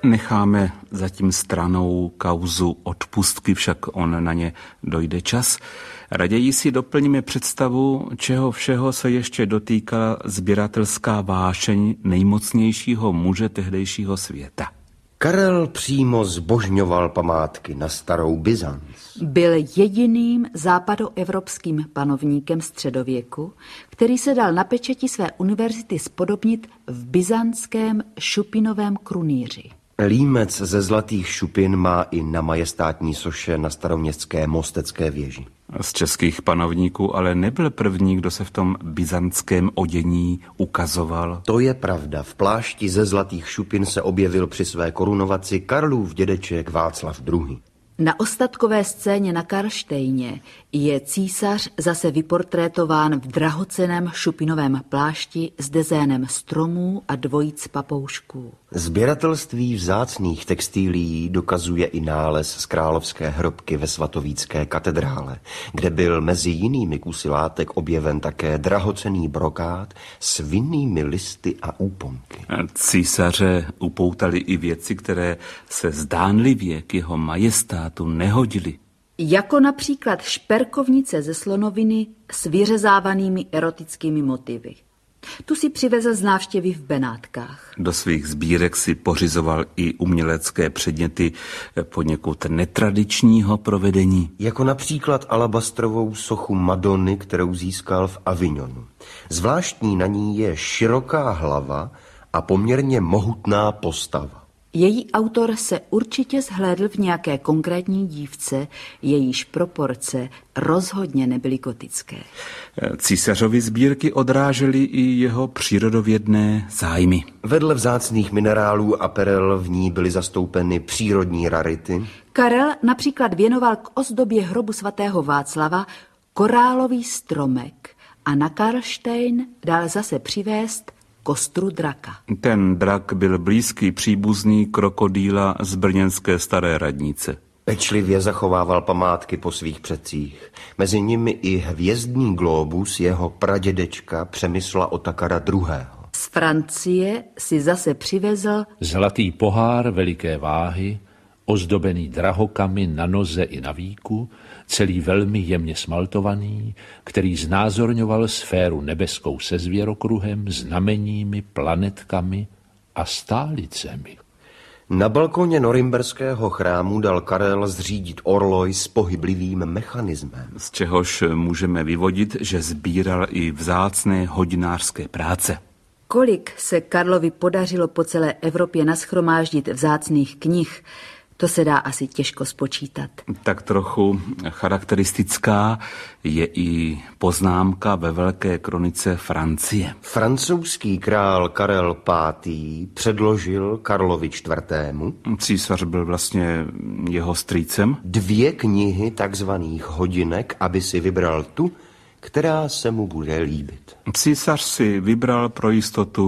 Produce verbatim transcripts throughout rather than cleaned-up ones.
Necháme zatím stranou kauzu odpustky, však on na ně dojde čas. Raději si doplníme představu, čeho všeho se ještě dotýkala sběratelská vášeň nejmocnějšího muže tehdejšího světa. Karel přímo zbožňoval památky na starou Byzanc. Byl jediným západoevropským panovníkem středověku, který se dal na pečeti své univerzity spodobnit v byzantském šupinovém krunýři. Límec ze zlatých šupin má i na majestátní soše na staroměstské Mostecké věži. Z českých panovníků ale nebyl první, kdo se v tom byzantském odění ukazoval. To je pravda. V plášti ze zlatých šupin se objevil při své korunovaci Karlův dědeček Václav druhý. Na ostatkové scéně na Karlštejně je císař zase vyportrétován v drahocenném šupinovém plášti s dezénem stromů a dvojic papoušků. Sběratelství vzácných textilií dokazuje i nález z královské hrobky ve svatovícké katedrále, kde byl mezi jinými kusy látek objeven také drahocenný brokát s vinnými listy a úponky. Císaře upoutali i věci, které se zdánlivě k jeho majestátu nehodily. Jako například šperkovnice ze slonoviny s vyřezávanými erotickými motivy. Tu si přivezl z návštěvy v Benátkách. Do svých sbírek si pořizoval i umělecké předměty poněkud netradičního provedení. Jako například alabastrovou sochu Madony, kterou získal v Avignonu. Zvláštní na ní je široká hlava a poměrně mohutná postava. Její autor se určitě zhlédl v nějaké konkrétní dívce, jejíž proporce rozhodně nebyly gotické. Císařovy sbírky odrážely i jeho přírodovědné zájmy. Vedle vzácných minerálů a perel v ní byly zastoupeny přírodní rarity. Karel například věnoval k ozdobě hrobu svatého Václava korálový stromek a na Karlštejn dal zase přivést kostru draka. Ten drak byl blízký příbuzný krokodýla z brněnské Staré radnice. Pečlivě zachovával památky po svých předcích. Mezi nimi i hvězdný glóbus jeho pradědečka Přemysla Otakara druhého. Z Francie si zase přivezl zlatý pohár veliké váhy, ozdobený drahokamy na noze i na víku, celý velmi jemně smaltovaný, který znázorňoval sféru nebeskou se zvěrokruhem, znameními, planetkami a stálicemi. Na balkoně norimberského chrámu dal Karel zřídit orloj s pohyblivým mechanismem. Z čehož můžeme vyvodit, že sbíral i vzácné hodinářské práce. Kolik se Karlovi podařilo po celé Evropě nashromáždit vzácných knih, to se dá asi těžko spočítat. Tak trochu charakteristická je i poznámka ve Velké kronice Francie. Francouzský král Karel pátý předložil Karlovi čtvrtému. Císař byl vlastně jeho strýcem. Dvě knihy takzvaných hodinek, aby si vybral tu, která se mu bude líbit. Císař si vybral pro jistotu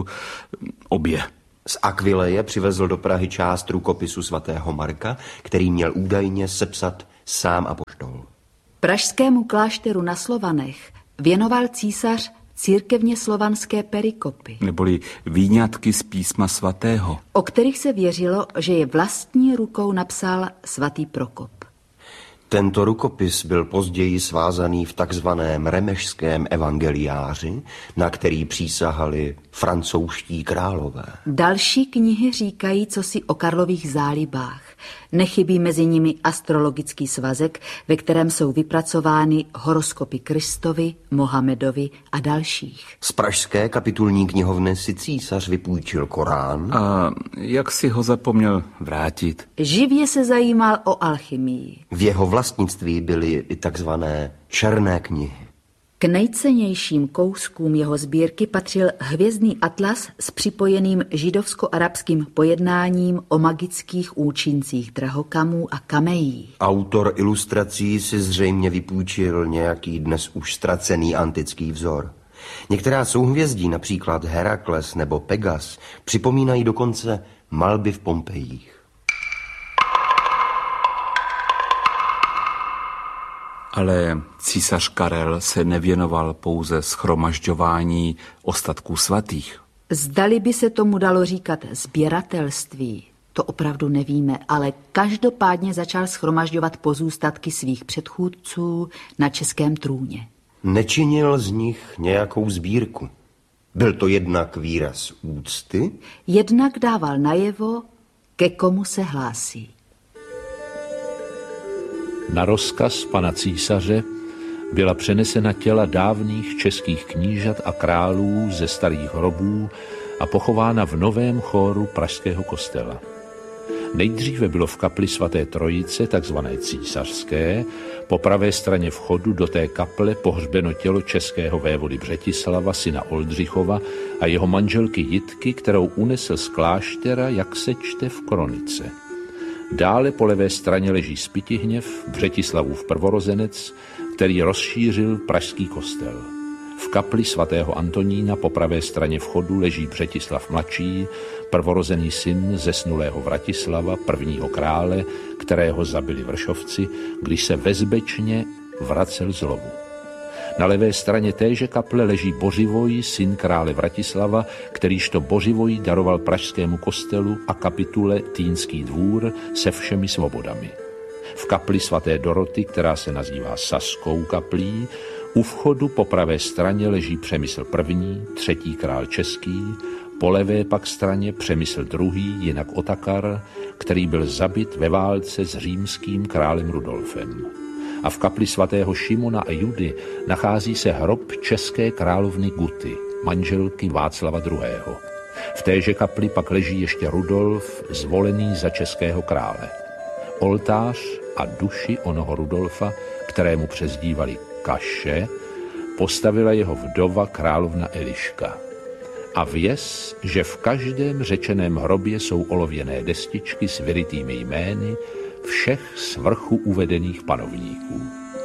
obě. Z Akvileje přivezl do Prahy část rukopisu svatého Marka, který měl údajně sepsat sám apoštol. Pražskému klášteru na Slovanech věnoval císař církevně slovanské perikopy, neboli výňatky z písma svatého, o kterých se věřilo, že je vlastní rukou napsal svatý Prokop. Tento rukopis byl později svázaný v takzvaném remešském evangeliáři, na který přísahali francouzští králové. Další knihy říkají cosi o Karlových zálibách. Nechybí mezi nimi astrologický svazek, ve kterém jsou vypracovány horoskopy Kristovi, Mohamedovi a dalších. Z pražské kapitulní knihovny si císař vypůjčil Korán. A jak si ho zapomněl vrátit? Živě se zajímal o alchymii. V jeho vlastnictví byly i takzvané černé knihy. K nejcennějším kouskům jeho sbírky patřil hvězdný atlas s připojeným židovsko-arabským pojednáním o magických účincích drahokamů a kamejí. Autor ilustrací si zřejmě vypůjčil nějaký dnes už ztracený antický vzor. Některá souhvězdí, například Herakles nebo Pegas, připomínají dokonce malby v Pompejích. Ale císař Karel se nevěnoval pouze shromažďování ostatků svatých. Zdali by se tomu dalo říkat sběratelství. To opravdu nevíme, ale každopádně začal shromažďovat pozůstatky svých předchůdců na českém trůně. Nečinil z nich nějakou sbírku. Byl to jednak výraz úcty? Jednak dával najevo, ke komu se hlásí. Na rozkaz pana císaře byla přenesena těla dávných českých knížat a králů ze starých hrobů a pochována v novém chóru pražského kostela. Nejdříve bylo v kapli svaté Trojice, takzvané císařské, po pravé straně vchodu do té kaple pohřbeno tělo českého vévody Břetislava, syna Oldřichova a jeho manželky Jitky, kterou unesl z kláštera, jak se čte v kronice. Dále po levé straně leží Spytihněv, Břetislavův prvorozenec, který rozšířil pražský kostel. V kapli svatého Antonína po pravé straně vchodu leží Břetislav mladší, prvorozený syn zesnulého Vratislava, prvního krále, kterého zabili Vršovci, když se vezbečně vracel z lovu. Na levé straně téže kaple leží Bořivoj, syn krále Vratislava, kterýžto Bořivoj daroval pražskému kostelu a kapitule Týnský dvůr se všemi svobodami. V kapli svaté Doroty, která se nazývá Saskou kaplí, u vchodu po pravé straně leží Přemysl první, třetí král český, po levé pak straně Přemysl druhý, jinak Otakar, který byl zabit ve válce s římským králem Rudolfem. A v kapli svatého Šimona a Judy nachází se hrob české královny Guty, manželky Václava druhého. V téže kapli pak leží ještě Rudolf, zvolený za českého krále. Oltář a duši onoho Rudolfa, kterému přezdívali Kaše, postavila jeho vdova královna Eliška. A věz, že v každém řečeném hrobě jsou olověné destičky s vyrytými jmény všech svrchu uvedených panovníků.